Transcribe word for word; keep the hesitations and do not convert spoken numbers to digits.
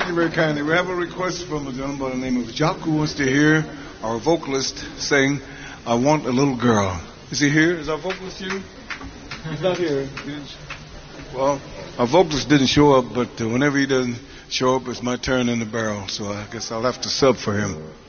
thank you very kindly. We have a request from a gentleman by the name of Jock who wants to hear our vocalist sing, I Want a Little Girl. Is he here? Is our vocalist here? He's not here. Well, our vocalist didn't show up, but uh, whenever he doesn't show up, it's my turn in the barrel, so I guess I'll have to sub for him.